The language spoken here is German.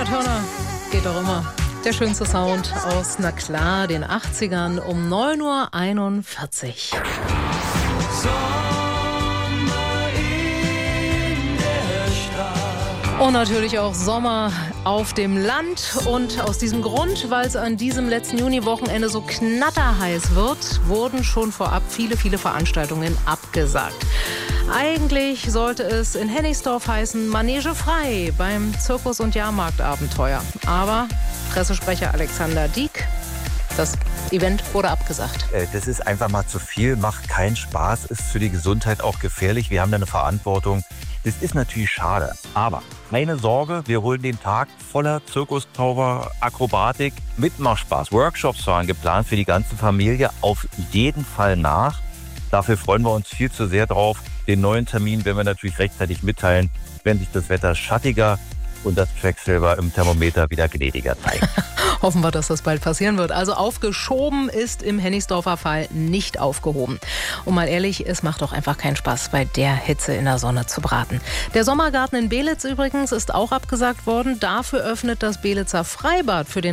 Turner geht doch immer. Der schönste Sound aus, na klar, den 80ern um 9:41 Uhr. Und natürlich auch Sommer auf dem Land. Und aus diesem Grund, weil es an diesem letzten Juni-Wochenende so knatterheiß wird, wurden schon vorab viele Veranstaltungen abgesagt. Eigentlich sollte es in Hennigsdorf heißen, Manege frei beim Zirkus- und Jahrmarktabenteuer. Aber Pressesprecher Alexander Dieck, das Event wurde abgesagt. Das ist einfach mal zu viel, macht keinen Spaß, ist für die Gesundheit auch gefährlich. Wir haben da eine Verantwortung. Das ist natürlich schade, aber keine Sorge, wir holen den Tag voller Zirkuszauber, Akrobatik, Mitmachspaß. Workshops waren geplant für die ganze Familie auf jeden Fall nach. Dafür freuen wir uns viel zu sehr drauf. Den neuen Termin werden wir natürlich rechtzeitig mitteilen, wenn sich das Wetter schattiger und das Quecksilber im Thermometer wieder gnädiger zeigt. Hoffen wir, dass das bald passieren wird. Also aufgeschoben ist im Hennigsdorfer Fall nicht aufgehoben. Und mal ehrlich, es macht doch einfach keinen Spaß, bei der Hitze in der Sonne zu braten. Der Sommergarten in Belitz übrigens ist auch abgesagt worden. Dafür öffnet das Belitzer Freibad für den